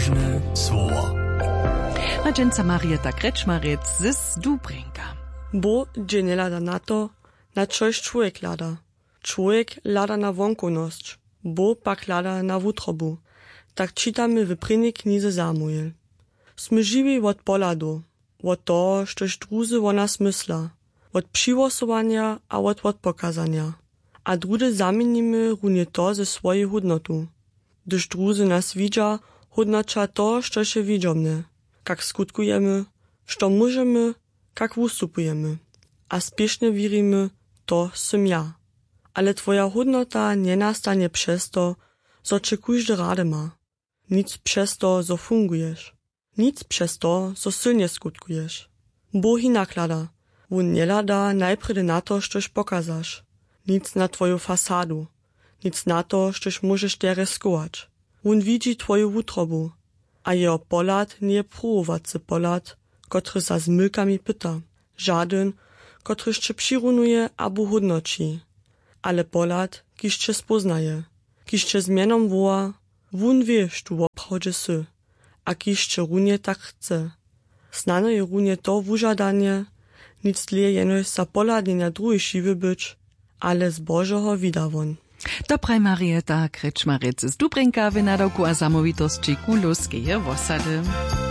Ważne słowo. Majenca Marieta Kreczmarec z Dubrinka. Bo dzień lada na to, na coś człowiek lada. Człowiek lada na wonkonosć, bo pak lada na wutrobu. Tak czytamy w prvnej knize Samuel. Sme žiwi od poladu, od toho, štož druzy o nas mysla, od přivosovania a od pokazania. A drudy zamienimy runie to ze swojej hodnotu. Gdyż druzy nas widza, hodnocza to, štož je widzomne, jak skutkujemy, što możemy, jak wystupujemy. A spiesznie wierimy, to sem ja. Ale twoja hodnota nie nastanie przez to, co cię każdy rady ma. Nic przez to, co fungujesz. Nic przez to, co silnie skutkujesz. Bóg naklada. On nie lada najpierw na to, štož pokazasz. Nic na twoją fasadu. Nic na to, štož możesz te ryskować. On widzi twoją wutrobu. A jeho pohled nie próbowacy pohled, kotry sa z mylkami pyta. Żaden, kotry się przyrunuje albo hodnoci. Ale pohled, kiż cię spoznaje. Kiż cię zmianom woła, on wie, że tu oprawdzie sy. A kiż cię runie tak chce. Znane je runie to wużadanie, nic tlie jenoś za pohľadnenia druhej šiwy być, ale z Božoho widawon. Dobraj Marieta Kreczmarec z Dubrinka w nadoku a samovitosti Kulowskiej osady.